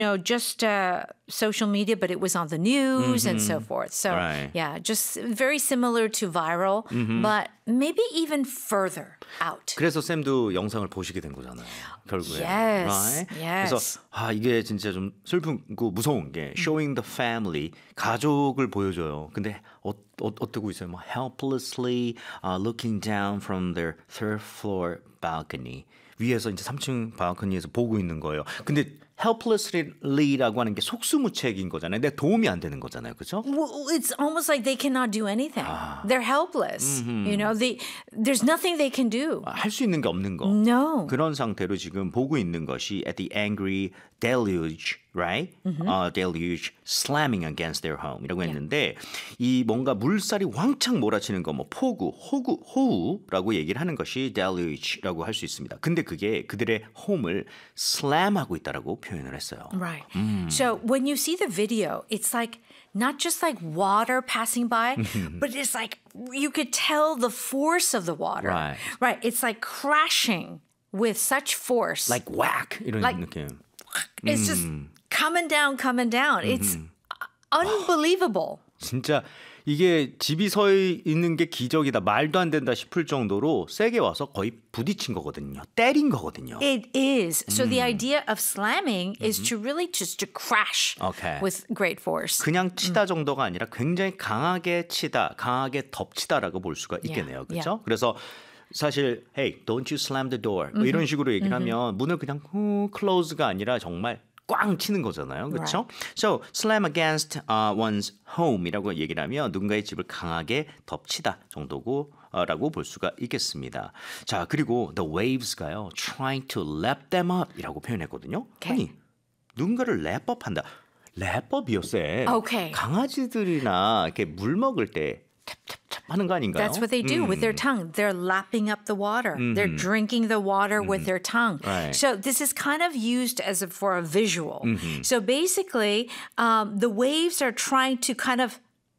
just social media, but it was on the news and so forth. So, Right. yeah, just very similar to viral, but maybe even further out. 그래서 쌤도 영상을 보시게 된 거잖아요. 결국에. Yes, Right? yes. 그래서 이게 진짜 좀 슬프고 무서운 게 showing the family 가족을 보여줘요. 근데 어떠고 있어요? 뭐 helplessly looking down from their third floor balcony. 위에서 이제 3층 발코니에서 보고 있는 거예요. 근데 helplessly라고 하는 게 속수무책인 거잖아요. 내 도움이 안 되는 거잖아요. 그렇죠? Well, it's almost like they cannot do anything. They're helpless. There's nothing they can do. 할 수 있는 게 없는 거. No. 그런 상태로 지금 보고 있는 것이 at the angry deluge, right? Deluge slamming against their home이라고 했는데 이 뭔가 물살이 왕창 몰아치는 거, 뭐 폭우, 호우라고 얘기를 하는 것이 deluge라고 할 수 있습니다. 근데 그게 그들의 홈을 slam하고 있다라고 표현을 했어요. Right. So when you see the video, it's like not just like water passing by, but it's like you could tell the force of the water. Right. Right. It's like crashing with such force. Like whack 이런 Like- 느낌. It's just coming down. It's unbelievable. 진짜 이게 집이 서 있는 게 기적이다, 말도 안 된다 싶을 정도로 세게 와서 거의 부딪힌 거거든요. 때린 거거든요. It is. So the idea of slamming is to really just to crash Okay. with great force. 그냥 치다 정도가 아니라 굉장히 강하게 치다, 강하게 덮치다라고 볼 수가 있겠네요. 그렇죠? 그래서 사실 hey, don't you slam the door 뭐 이런 식으로 얘기를 하면 문을 그냥 close가 아니라 정말 꽝 치는 거잖아요. 그렇죠? So slam against one's home이라고 얘기를 하면 누군가의 집을 강하게 덮치다 정도고 라고 볼 수가 있겠습니다. 자, 그리고 the waves가요. trying to lap them up이라고 표현했거든요. 아니, 누군가를 랩업한다. 랩업이요, 쌤. Okay. 강아지들이나 이렇게 물 먹을 때 탭탭탭 하는 거 아닌가요? That's what they do with their tongue. They're lapping up the water. They're drinking the water with their tongue. Right. So this is kind of used for a visual. So basically, the waves are trying to kind of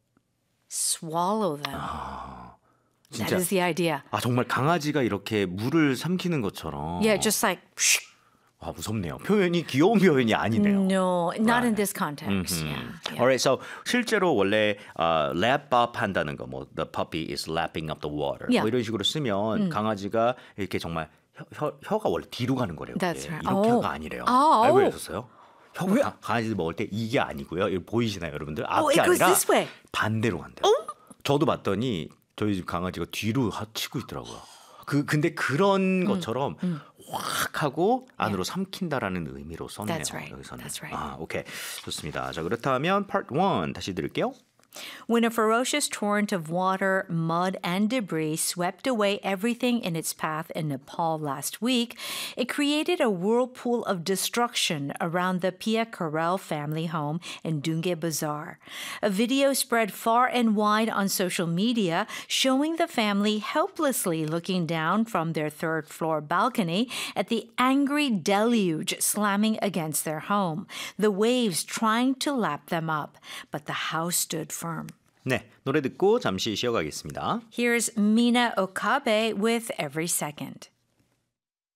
swallow them. That 진짜 is the idea. 정말 강아지가 이렇게 물을 삼키는 것처럼 Yeah, just like, 무섭네요. 표현이 귀여운 표현이 아니네요. no, not in this context. Yeah. Alright, so 실제로 원래 lap up 한다는 거, 뭐 the puppy is lapping up the water, Yeah. 뭐 이런 식으로 쓰면 강아지가 이렇게 정말 혀가 원래 뒤로 가는 거래요. That's 그게. right. 이렇게가 아니래요. 알고 계셨어요? 혀가 강아지들 먹을 때 이게 아니고요. 이거 보이시나요, 여러분들? 앞이 it goes 아니라 this way. 반대로 간대요. 저도 봤더니 저희 집 강아지가 뒤로 치고 있더라고요. 근데 그런 것처럼 확 하고 안으로 삼킨다라는 의미로 썼네요. That's right. 여기서는. That's right. 오케이. 좋습니다. 자, 그렇다면 part 1 다시 들을게요. When a ferocious torrent of water, mud, and debris swept away everything in its path in Nepal last week, it created a whirlpool of destruction around the Pia Karel family home in Dunge Bazaar. A video spread far and wide on social media showing the family helplessly looking down from their third-floor balcony at the angry deluge slamming against their home, the waves trying to lap them up. But the house stood firm. 네, 노래 듣고 잠시 쉬어가겠습니다. Here's Mina Okabe with Every Second.